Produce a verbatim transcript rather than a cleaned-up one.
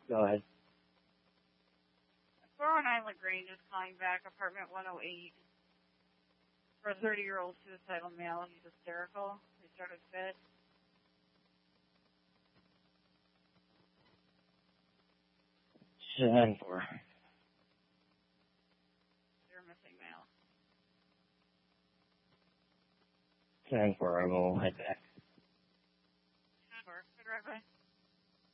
Go ahead. four oh nine LaGrange is calling back, apartment one oh eight. For a thirty-year-old suicidal male, he's hysterical. He started fit. ten four. You're a missing male. ten four, I will head back.